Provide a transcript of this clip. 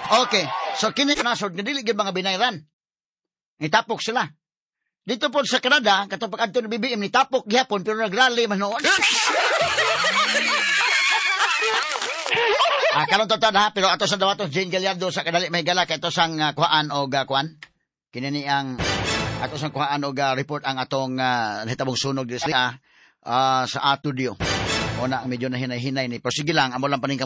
Okay. So, kini nasod, nga dili gyud mga binayran. Nitapok sila. Dito po sa Canada, katapag adto ng BBM, nitapok gihapon, pero nagrally man noon. Karon to ha, pero ato sa dawaton, Jane Gallardo sa kadali may gala, kay ato sang kuhaan o kuhaan. Kinini ang ato sang kuhaan o report ang atong nahitabong sunog sa ato diyo. O na, medyo na hinay-hinay ni. Pero sige lang, amo lang paning